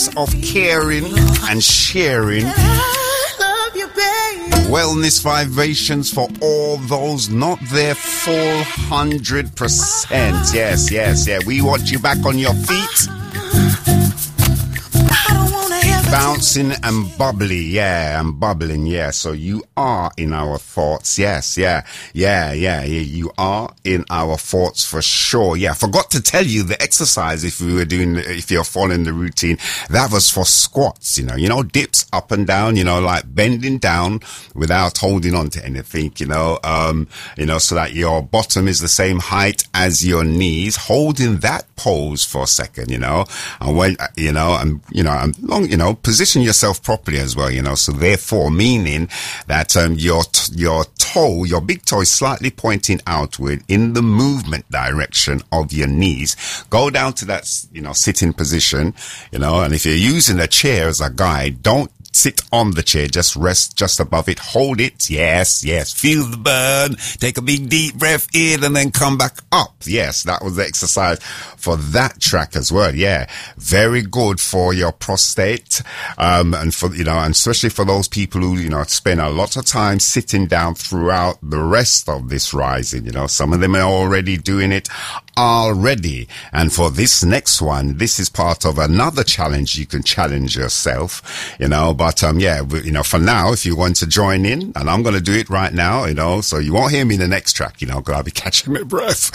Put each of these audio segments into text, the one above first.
spirit of caring and sharing. Wellness vibrations for all those not there full 100%. Yes. We want you back on your feet. Bouncing and bubbly, and bubbling, so you are in our thoughts, yes, you are in our thoughts for sure. I forgot to tell you the exercise if you're following the routine, that was for squats, dips up and down, like bending down without holding on to anything, so that your bottom is the same height as your knees, holding that pose for a second, and when, and long, position yourself properly as well, so therefore meaning that your toe, your big toe is slightly pointing outward in the movement direction of your knees. Go down to that, sitting position, and if you're using a chair as a guide, don't sit on the chair, just rest just above it, hold it, yes, feel the burn, take a big deep breath in and then come back up. Yes, that was the exercise for that track as well. Very good for your prostate, and for, and especially for those people who, spend a lot of time sitting down throughout the rest of this rising, some of them are already doing it already. And for this next one, this is part of another challenge. You can challenge yourself, but for now, if you want to join in, and I'm going to do it right now, so you won't hear me in the next track, because I'll be catching my breath,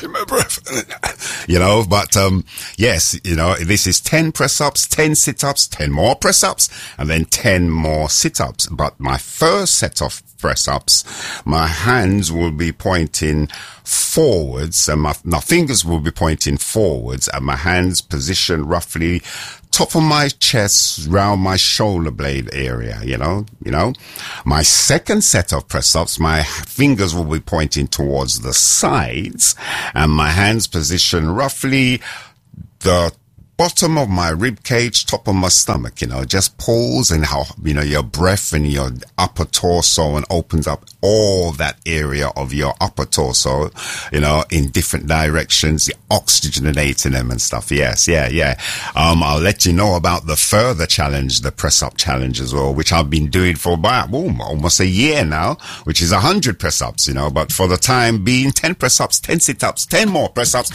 but yes, this is 10 press-ups, 10 sit-ups, 10 more press-ups, and then 10 more sit-ups. But my first set of press-ups, my hands will be pointing forwards, and my fingers will be pointing forwards, and my hands positioned roughly top of my chest, round my shoulder blade area, My second set of press-ups, my fingers will be pointing towards the sides, and my hands positioned roughly the bottom of my rib cage, top of my stomach, just pulls and how, your breath and your upper torso and opens up all that area of your upper torso, in different directions, oxygenating them and stuff. Yes. I'll let you know about the further challenge, the press up challenge as well, which I've been doing for about almost a year now, which is 100 press ups, but for the time being, 10 press ups, 10 sit ups, 10 more press ups.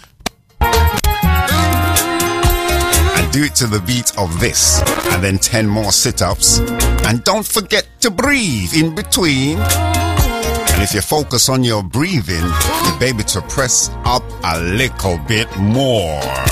Do it to the beat of this, and then 10 more sit-ups, and don't forget to breathe in between. And if you focus on your breathing, you'll be able to press up a little bit more.